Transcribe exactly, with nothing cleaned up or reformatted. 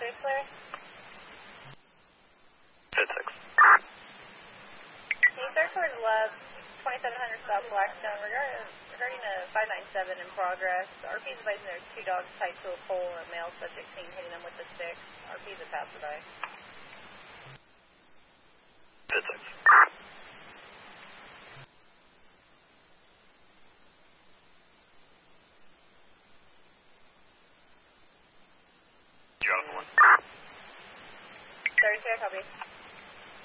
three clear. Pit six. Can you search towards left, twenty-seven hundred South Blackstone, regarding, regarding a five nine seven in progress. R P is advising there's two dogs tied to a pole or a male subject seen hitting them with a stick. R P is a passerby. Pit six. You're on one. thirty clear, copy.